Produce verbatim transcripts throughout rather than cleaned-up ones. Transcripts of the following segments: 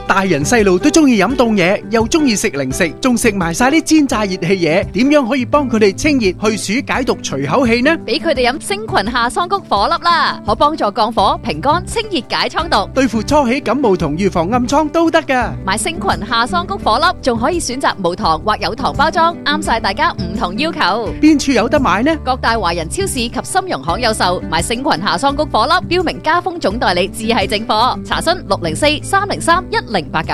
大人細路都中意飲凍嘢，又中意食零食，仲食埋晒啲煎炸熱氣嘢，點樣可以幫佢哋清熱去暑解毒除口氣呢？ 俾佢哋飲星群夏桑菊火粒啦，可幫助降火、平肝、清熱解瘡毒， 對付初起感冒同預防暗瘡都得噶。 買星群夏桑菊火粒，仲可以選擇無糖或有糖包裝，啱晒大家唔同要求。 邊處有得買呢？ 各大華人超市及深融行有售。買星群夏桑菊火粒，標明家風總代理，自係正貨。查詢六零四三零三一零八九。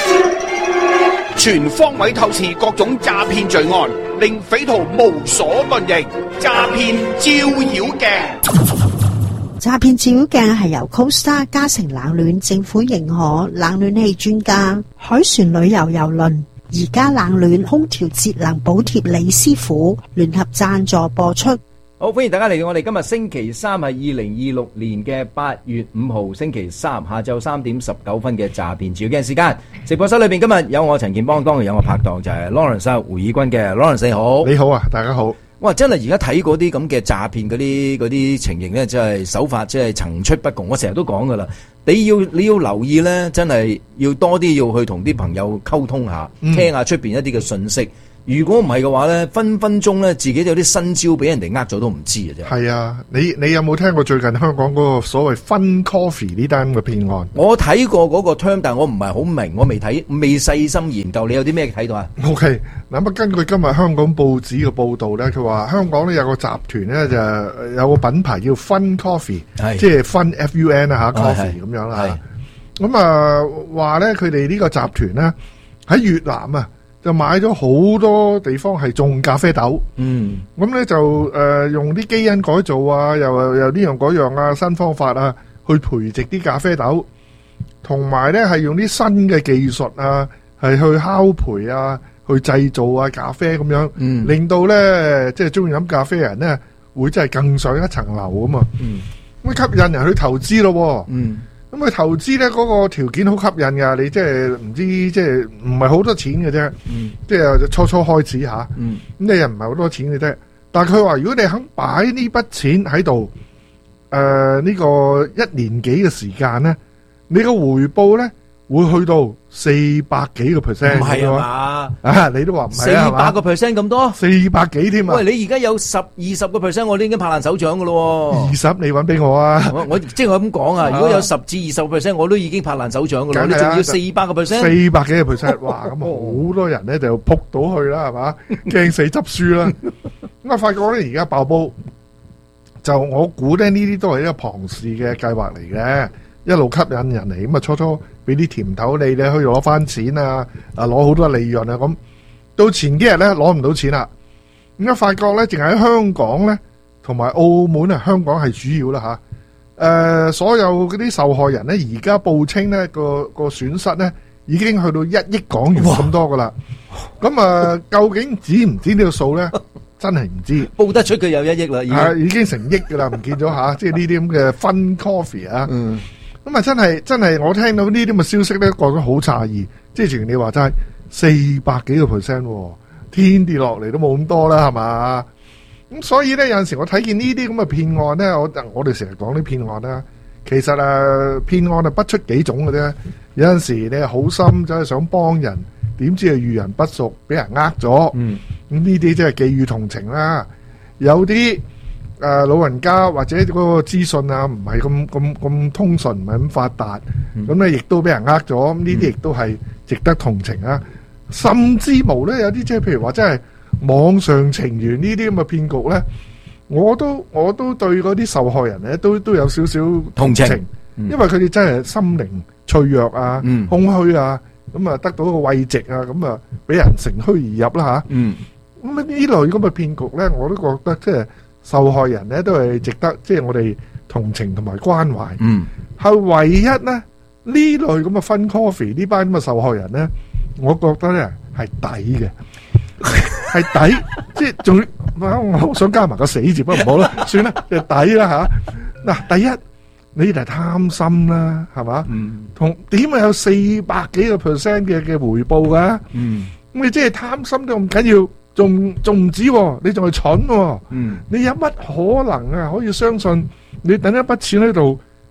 全方位透視各種詐騙罪案，令匪徒無所遁形。詐騙照妖鏡， 詐騙照妖鏡係由 Costa 嘉誠冷暖政府認可冷暖氣專家海船旅遊郵輪而家冷暖空調節能補貼李師傅聯合贊助播出。 好，歡迎大家嚟到我哋今日星期三係二零二六年嘅八月五號星期三下晝三點十九分嘅詐騙照妖鏡時間。直播室裏邊今日有我陳健邦，當然有我拍檔就係 Lawrence 胡以軍嘅 Lawrence 你好。 你好啊，大家好。 哇，真係而家睇嗰啲咁嘅詐騙嗰啲嗰啲情形咧，真係手法真係層出不窮。我成日都講噶啦，你要你要留意咧，真係要多啲要去同啲朋友溝通下，嗯、聽下出邊一啲嘅信息。如果唔係嘅話咧，分分鐘咧自己有啲新招俾人哋呃咗都唔知嘅啫。 係啊，你你有冇聽過最近香港嗰個所謂 Fun Coffee 呢單嘅騙案？ 我睇過嗰個 term， 但係我唔係好明，我未睇，未細心研究。你有啲咩睇到啊 ？OK，嗱，根據今日香港報紙嘅報導咧，佢話香港咧有個集團咧就有個品牌叫 Fun Coffee， 即係 Fun F U N 啊嚇 Coffee 咁樣啦。咁啊話咧，佢哋呢個集團咧喺越南啊，就買咗好多地方係種咖啡豆，嗯，咁咧就誒、呃、用啲基因改造啊，又又呢樣嗰樣啊，新方法啊，去培植啲咖啡豆，同埋咧係用啲新嘅技術啊，係去烘焙啊，去製造啊咖啡咁樣，嗯，令到咧即係中意飲咖啡人咧會真係更上一層樓啊嘛，嗯，咁吸引人去投資咯，嗯。咁佢投資咧嗰個條件好吸引噶，你即係唔知即係唔係好多錢嘅啫，嗯、即係初初開始吓，咁、嗯、你又唔係好多錢嘅啫。但係佢話如果你肯擺呢筆錢喺度，誒、呃、呢、這個一年幾嘅時間咧，你個回報咧會去到四百幾個 percent， 唔係啊嘛？ 啊，你都話唔係啊？四百個 percent 咁多？ 四百幾添啊？ 喂，你而家有十二十個 percent， 我都已經拍爛手掌噶咯。 二十你搵俾我啊！ 我我即係我咁講啊，如果有十至二十個 percent， 我都已經拍爛手掌噶咯。你仲要四百個 percent？ 四百幾個 percent， 哇！咁好多人咧就撲到去啦，係嘛？驚死執輸啦！咁啊，發覺咧而家爆煲，就我估咧呢啲都係一個龐氏嘅計劃嚟嘅。一路吸引人嚟，咁啊初初俾啲甜頭你咧，可以攞翻錢啊，啊攞好多利潤啊，咁到前幾日咧攞唔到錢啦，咁啊發覺咧，淨係喺香港咧，同埋澳門啊，香港係主要啦吓，誒、呃、所有嗰啲受害人咧，而家報稱咧個個損失咧，已經去到一億港元咁多噶啦，咁啊究竟知唔知呢個數咧？真係唔知，報得出佢有一億啦，係已經成億噶啦，唔見咗吓，即係呢啲咁嘅 Fun Coffee 啊。嗯咁啊，真係真係，我聽到呢啲咁嘅消息咧，覺得好詫異。即係正如你話齋，四百幾個 percent， 天跌落嚟都冇咁多啦，係嘛？咁所以咧，有陣時我睇見呢啲咁嘅騙案咧，我我哋成日講啲騙案啦，其實誒，騙案係不出幾種嘅啫。有陣時你係好心，就係想幫人，點知係遇人不淑，俾人呃咗。嗯，咁呢啲即係寄予同情啦。有啲。誒、呃，老人家或者嗰個資訊啊，唔係咁咁咁通順，唔係咁發達，咁咧亦都俾人呃咗，咁呢啲亦都係值得同情啊。甚至無咧，有啲即係譬如話，真係網上情緣呢啲咁嘅騙局咧，我都我都對嗰啲受害人咧，都都有少少同情，同情嗯、因為佢哋真係心靈脆弱啊，嗯、空虛啊，咁啊得到個慰藉啊，咁啊俾人乘虛而入啦吓。咁呢類咁嘅騙局咧，我都覺得即係。受害人咧都係值得，即係我哋同情同埋關懷。嗯，係唯一咧呢類咁嘅 Fun Coffee 呢班咁嘅受害人咧，我覺得咧係抵嘅，係抵，即係仲我好想加埋個死字，不過唔好啦，算啦，就抵啦吓。嗱，第一你哋係貪心啦，係嘛？嗯，同點會有四百幾個 percent 嘅嘅回報噶？嗯，咁你即係貪心都咁緊要。仲仲唔止，你仲係蠢，嗯，你有乜可能啊？可以相信你等一筆錢喺度，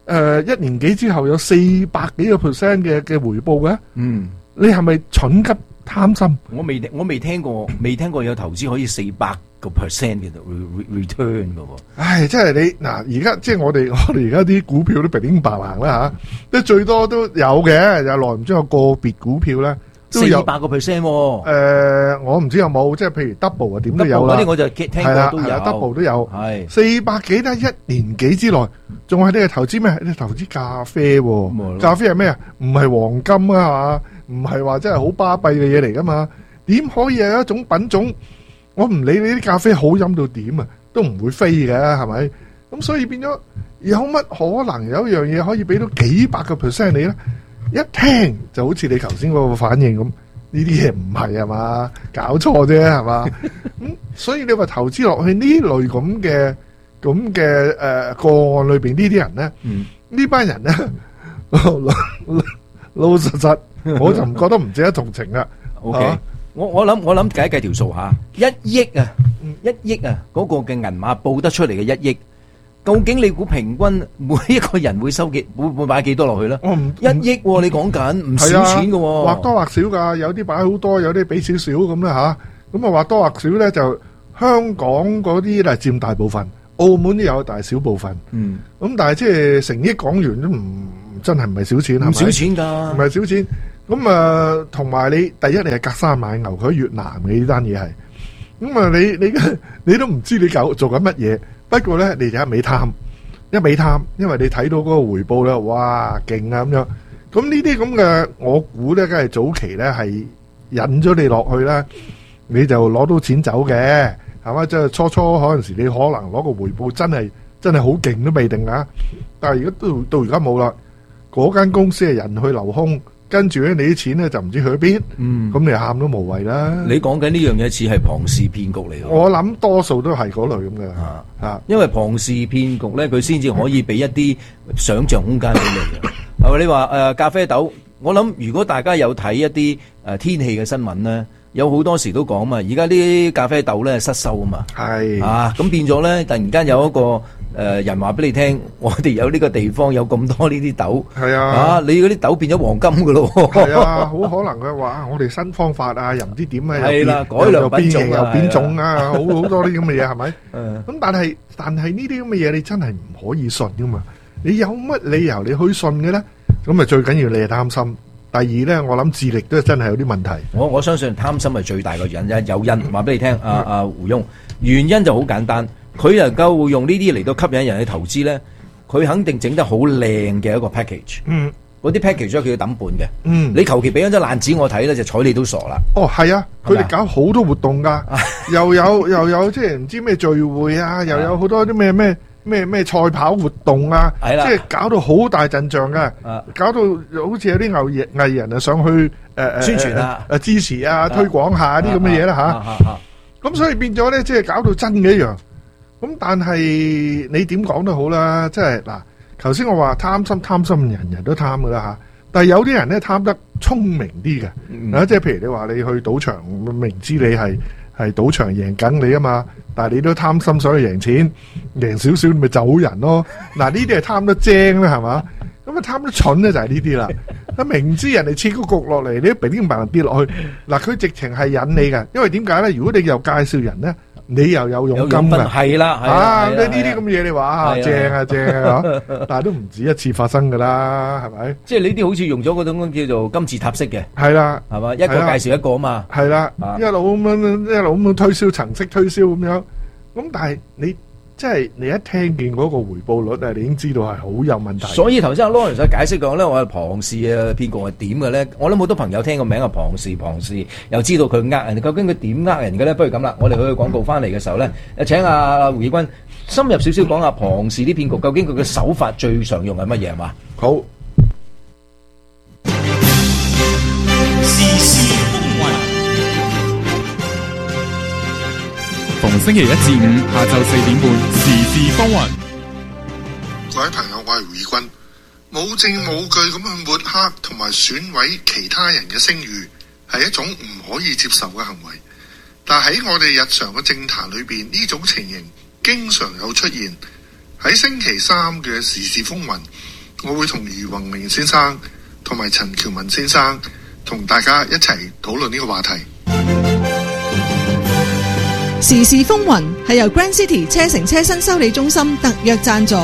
誒一年幾之後有四百幾個 percent 嘅嘅回報嘅。 嗯， 你係咪蠢急貪心？ 我未我未聽過，未聽過有投資可以四百個 percent 嘅 return 嘅喎。 唉，即係你嗱，而家即係我哋我哋而家啲股票都平平白白啦嚇，即係最多都有嘅，有耐唔中有個別股票咧。四百個 percent 喎， 誒，我唔知有冇，即係譬如 double 啊，點都有啦。 嗰啲我就聽過都有 double 都有， 係四百幾咧，一年幾之內，仲係你係投資咩？你投資咖啡喎，咖啡係咩啊？唔係黃金啊嘛，唔係話真係好巴閉嘅嘢嚟噶嘛？點可以有一種品種？我唔理你啲咖啡好飲到點啊，都唔會飛嘅，係咪？咁所以變咗有乜可能有一樣嘢可以俾到幾百個 percent 你咧？一聽就好似你頭先嗰個反應咁，呢啲嘢唔係啊嘛，搞錯啫係嘛？咁所以你話投資落去呢類咁嘅咁嘅誒個案裏邊呢啲人咧，呢班人咧老老實實，我就唔覺得唔值得同情啦。 OK，我我諗我諗計一計條數嚇，一億啊，一億啊，嗰個嘅銀碼報得出嚟嘅一億。究竟你估平均每一個人會收幾會會買幾多落去咧？我唔一億喎，你講緊唔少錢嘅喎， 或多或少㗎，有啲擺好多，有啲俾少少咁啦嚇。咁啊或多或少咧，就香港嗰啲咧佔大部分，澳門都有大小部分。嗯，咁但係即係成億港元都唔真係唔係少錢，係咪？ 唔少錢㗎，唔係少錢。咁啊，同埋你第一你係隔山買牛，佢喺越南嘅呢單嘢係。咁啊，你你你都唔知你搞做緊乜嘢。不過咧，你就一味貪，一味貪，因為你睇到嗰個回報咧，哇，勁啊咁樣。咁呢啲咁嘅，我估咧，梗係早期咧係引咗你落去咧，你就攞到錢走嘅，係嘛？即係初初嗰陣時，你可能攞個回報真係真係好勁都未定啊。但係而家到到而家冇啦，嗰間公司係人去樓空。跟住咧，你啲錢咧就唔知去邊，嗯，咁你喊都無謂啦。 你講緊呢樣嘢似係龐氏騙局嚟嘅。 我諗多數都係嗰類咁嘅， 啊啊，因為龐氏騙局咧，佢先至可以俾一啲想像空間俾你嘅。係咪？你話誒咖啡豆，我諗如果大家有睇一啲誒天氣嘅新聞咧，有好多時都講嘛，而家啲咖啡豆咧失收啊嘛，係啊，咁變咗咧，突然間有一個。誒、呃、人話俾你聽，我哋有呢個地方有咁多呢啲豆，係啊，啊你嗰啲豆變咗黃金噶咯， 係啊，好可能嘅話，我哋新方法啊，又唔知點啊， 係啦，改良品種又變種啊，好好多啲咁嘅嘢係咪？咁但係但係呢啲咁嘅嘢，你真係唔可以信噶嘛？你有乜理由你去信嘅咧？咁啊最緊要你係擔心。第二咧，我諗智力都真係有啲問題。 我我相信貪心係最大嘅原因，有因話俾你聽，阿、啊、阿、啊、胡翁，原因就好簡單。佢能夠會用呢啲嚟到吸引人去投資咧，佢肯定整得好靚嘅一個 package。嗯，嗰啲 package 佢要抌本嘅。嗯，你求其俾張爛紙我睇咧，就睬你都傻啦。 哦，係啊，佢哋搞好多活動噶，又有又有即係唔知咩聚會啊，又有好多啲咩咩咩咩賽跑活動啊，即係搞到好大陣仗噶，搞到好似有啲藝人藝人啊上去誒誒宣傳啊、 誒支持啊、推廣下啲咁嘅嘢啦吓。咁所以變咗咧，即係搞到真嘅一樣。咁但係你點講都好啦，即係嗱，頭先我話貪心貪心，人人都貪噶啦吓，但係有啲人咧貪得聰明啲嘅，啊、嗯，即係譬如你話你去賭場，明知你係係賭場贏緊你啊嘛，但係你都貪心所以贏錢，贏少少咪走人咯。嗱，呢啲係貪得精啦，係嘛？咁啊貪得蠢咧就係呢啲啦。啊，明知人哋切個局落嚟，你都俾啲白人跌落去，嗱，佢直情係引你嘅，因為點解咧？如果你又介紹人咧。你又有佣金㗎， 係啦， 啊！呢啲咁嘅嘢你話啊，正啊正啊，但係都唔止一次發生㗎啦，係咪？ 即係呢啲好似用咗嗰種叫做金字塔式嘅， 係啦， 係嘛？一個介紹一個啊嘛， 係啦，一路咁樣一路咁樣推銷層式推銷咁樣，咁但係你。即係你一聽見嗰個回報率啊，你已經知道係好有問題。 所以頭先阿 Lawrence 解釋講咧，我係龐氏啊騙局係點嘅咧？我諗好多朋友聽個名係龐氏，龐氏又知道佢呃人，究竟佢點呃人嘅咧？不如咁啦，我哋去廣告翻嚟嘅時候咧，誒請阿胡義君深入少少講下龐氏啲騙局，究竟佢嘅手法最常用係乜嘢係嘛？ 好。 逢星期一至五下晝四點半，時事風雲。 各位朋友，我係胡義君，冇證冇據咁去抹黑同埋損毀其他人嘅聲譽，係一種唔可以接受嘅行為。但喺我哋日常嘅政壇裏邊，呢種情形經常有出現。喺星期三嘅時事風雲， 我會同余宏明先生同埋陳喬文先生同大家一齊討論呢個話題。 時事風雲係由 Grand City 車城車身修理中心特約贊助。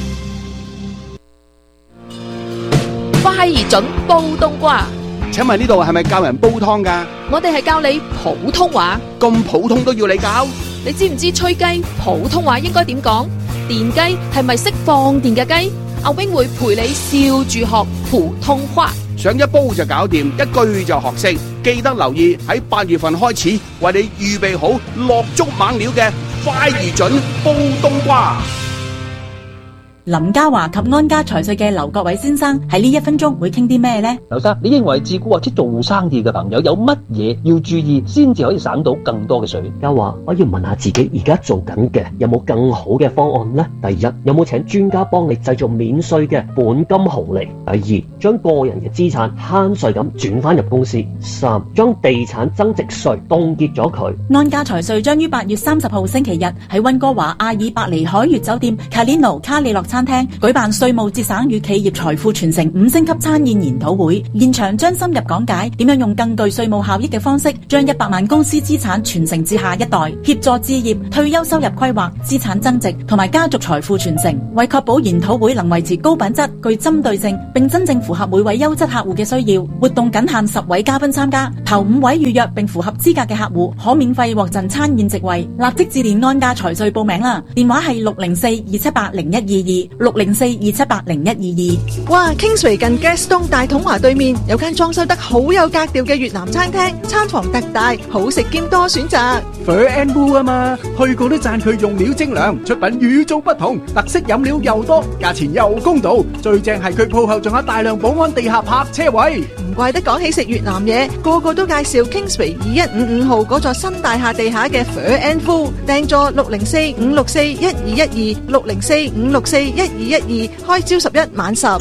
快而準煲冬瓜。 請問呢度係咪教人煲湯㗎？ 我哋係教你普通話。 咁普通都要你教？ 你知唔知吹雞普通話應該點講？電雞係咪識放電嘅雞？阿 wing 會陪你笑住學普通話。 上一煲就搞掂，一句就學識。記得留意喺八月份開始，為你預備好落足猛料嘅快而準煲冬瓜。 林家華及安家財稅嘅劉國偉先生喺呢一分鐘會傾啲咩呢？ 劉生，你認為自雇或者做生意嘅朋友有乜嘢要注意，先至可以省到更多嘅稅？ 家華，我要問下自己而家做緊嘅有冇更好嘅方案呢？第一，有冇請專家幫你製造免稅嘅本金紅利？第二，將個人嘅資產慳稅咁轉翻入公司？三，將地產增值稅凍結咗佢。 安家財稅將於八月三十號星期日喺溫哥華阿爾伯尼海悅酒店卡列諾卡里諾餐廳舉辦稅務節省與企業財富傳承五星級餐宴研討會，現場將深入講解點樣用更具稅務效益嘅方式，將一百萬公司資產傳承至下一代，協助置業、退休收入規劃、資產增值同埋家族財富傳承。為確保研討會能維持高品質、具針對性，並真正符合每位優質客戶嘅需要，活動僅限十位嘉賓參加，頭五位預約並符合資格嘅客戶可免費獲贈餐宴席位。立即致電安家財稅報名啦，電話係六零四二七八零一二二。六零四二七八零一二二。 哇 Kingsway 近 Gaston 大統華對面有間裝修得好有格調嘅越南餐廳，餐房特大，好食兼多選擇。 Fur and Wool 啊嘛，去過都讚佢用料精良，出品與眾不同，特色飲料又多，價錢又公道，最正係佢鋪後仲有大量保安地下泊車位。 唔怪得講起食越南嘢，個個都介紹 Kingsway 二一五五號嗰座新大廈地下嘅 Fur and Wool， 訂座六零四五六四一二一二，六零四五六四一二一二，開朝十一晚十。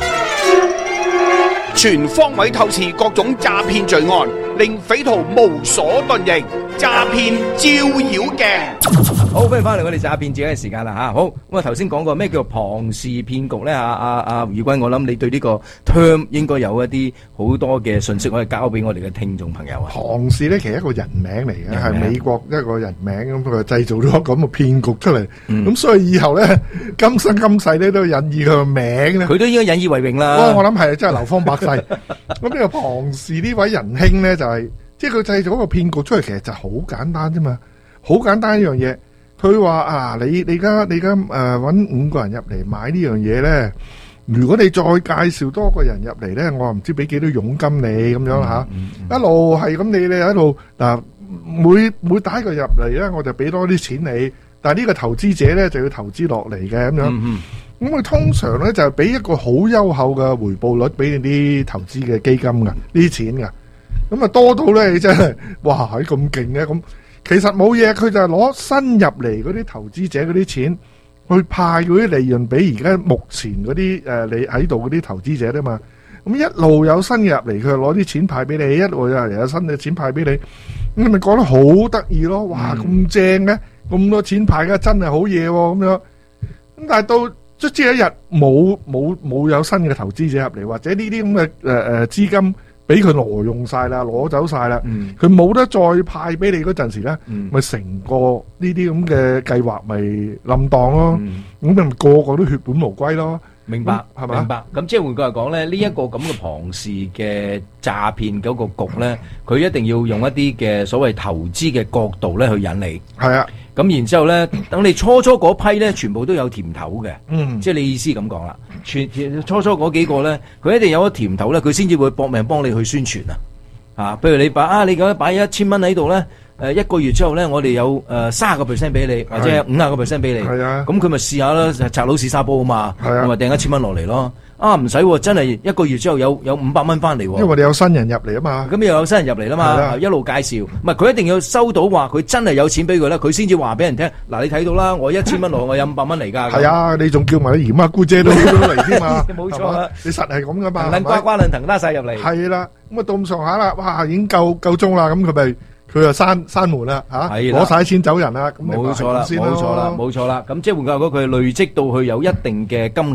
全方位透視各種詐騙罪案，令匪徒無所遁形。詐騙照妖鏡。 好，歡迎翻嚟我哋詐騙自己嘅時間啦吓。好，咁啊頭先講過咩叫龐氏騙局咧？阿阿阿宇君，我諗你對呢個 term 應該有一啲好多嘅信息可以交俾我哋嘅聽眾朋友啊。 龐氏咧其實一個人名嚟嘅，係美國一個人名咁，佢製造咗咁嘅騙局出嚟。咁、嗯、所以以後咧，今生今世咧都引以佢個名咧。 佢都應該引以為榮啦。 哇！我諗係真係流芳百世。咁呢個龐氏呢位仁兄咧就係、是。即係佢製造一個騙局出嚟，其實就好簡單啫嘛，好簡單一樣嘢。佢話啊，你你而家你而家誒搵五個人入嚟買呢樣嘢咧，如果你再介紹多個人入嚟咧，我唔知俾幾多佣金你咁樣吓、嗯嗯，一路係咁你你一路嗱，每每打一個入嚟咧，我就俾多啲錢你，但係呢個投資者咧就要投資落嚟嘅咁樣。咁、嗯、佢通常咧就係俾一個好優厚嘅回報率俾你啲投資嘅基金噶，呢啲錢噶。咁啊多到咧，你真係哇係咁勁嘅咁，其實冇嘢，佢就係攞新入嚟嗰啲投資者嗰啲錢去派嗰啲利潤俾而家目前嗰啲誒你喺度嗰啲投資者啫嘛。咁一路有新嘅入嚟，佢就攞啲錢派俾你，一路又有新嘅錢派俾你，咁你咪覺得好得意咯？哇咁正嘅，咁多錢派嘅真係好嘢喎咁樣。咁但係到卒之有一日冇冇冇有新嘅投資者入嚟，或者呢啲咁嘅誒誒資金。俾佢挪用晒啦，攞走晒啦，佢冇得再派俾你嗰陣時咧，咪成個呢啲咁嘅計劃咪冧檔咯，咁咪個個都血本無歸咯。 明白係嘛？明白。咁即係換句話講咧，呢一個咁嘅龐氏嘅詐騙嗰個局咧，佢一定要用一啲嘅所謂投資嘅角度咧去引你。 係啊。 咁然之後咧，等你初初嗰批咧，全部都有甜頭嘅。嗯。即係你意思咁講啦。全初初嗰幾個咧，佢一定有咗甜頭咧，佢先至會搏命幫你去宣傳啊！啊，譬如你把啊，你咁樣擺一千蚊喺度咧，誒一個月之後咧，我哋有誒三十個 percent 俾你，或者五十個 percent 俾你。係啊。咁佢咪試下啦，拆佬試沙煲啊嘛。係啊。咁咪掟一千蚊落嚟咯。啊，唔使喎，真係一個月之後有有五百蚊翻嚟喎。因為我哋有新人入嚟啊嘛。 咁又有新人入嚟啦嘛，一路介紹。唔係佢一定要收到話佢真係有錢俾佢咧，佢先至話俾人聽。嗱，你睇到啦，我一千蚊落，我有五百蚊嚟㗎。 係啊，你仲叫埋啲姨媽姑姐都嚟添嘛？ 冇錯啦， 你實係咁噶嘛？ 撚呱呱撚騰拉曬入嚟。 係啦，咁啊到咁上下啦，哇，已經夠夠鐘啦，咁佢咪佢就閂閂門啦嚇，攞曬錢走人啦。 冇錯啦，冇錯啦，冇錯啦。咁即係換句話講，佢累積到佢有一定嘅金額。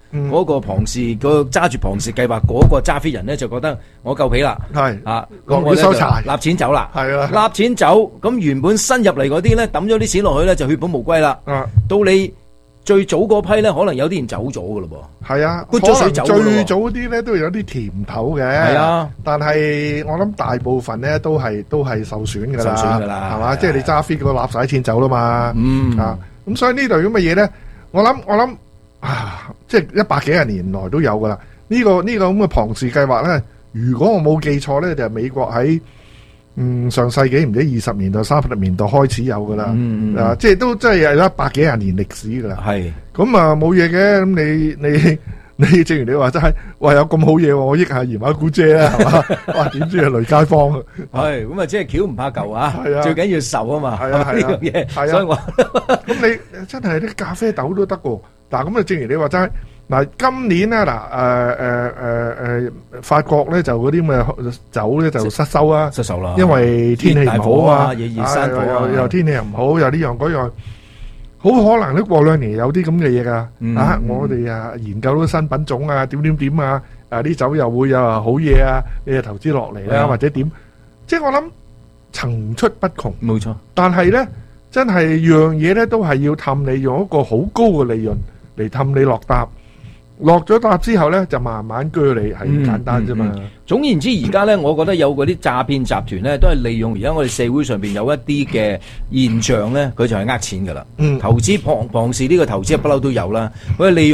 嗰、嗯、個龐氏嗰、那個揸住龐氏計劃嗰個揸飛人咧就覺得我夠皮啦， 係啊， 咁我收柴， 立錢走啦， 係啊， 立錢走，咁原本新入嚟嗰啲咧抌咗啲錢落去咧就血本無歸啦， 啊， 到你最早嗰批咧可能有啲人走咗噶咯噃，係啊， 潑咗水走， 最早啲咧都有啲甜頭嘅， 係啊， 但係我諗大部分咧都係都係受損噶啦， 受損噶啦， 係嘛，即係你揸飛嗰個立晒錢走啦嘛， 嗯啊，咁所以呢類咁嘅嘢咧，我諗我諗。啊！即係一百幾廿年來都有噶啦，呢、這個呢、這個咁嘅龐氏計劃咧，如果我冇記錯咧，就係、是、美國喺嗯上世紀唔知二十年代、三十年代開始有噶啦， 嗯嗯啊，即係都真係有一百幾廿年歷史噶啦。係咁啊，冇嘢嘅，咁你你你，正如你話齋，哇有咁好嘢，我益下姨媽姑姐啦，係嘛？哇，點知係雷街坊？ 係咁啊，即係橋唔怕舊啊， 係啊， 最緊要受啊嘛， 係啊係啊， 嘢， 係啊， 所以我咁你真係啲咖啡豆都得喎。嗱，咁啊，正如你話齋，嗱，今年咧，嗱，誒誒誒誒，法國咧就嗰啲咁嘅酒咧就失收啊， 失手啦， 因為天氣唔好啊， 夜夜山火啊， 又天氣又唔好，又呢樣嗰樣，好可能都過兩年有啲咁嘅嘢噶，啊，我哋啊研究到新品種啊，點點點啊，啊啲酒又會有好嘢啊，你就投資落嚟啦，或者點，即係我諗層出不窮， 冇錯， 但係咧，真係樣嘢咧都係要氹你用一個好高嘅利潤。嚟氹你落搭，落咗搭之後咧就慢慢鋸你，係咁簡單啫嘛、嗯嗯嗯。 總言之，而家咧，我覺得有嗰啲詐騙集團咧，都係利用而家我哋社會上邊有一啲嘅現象咧，佢就係呃錢噶啦。嗯，投資龐龐氏呢個投資不嬲都有啦，佢係利用。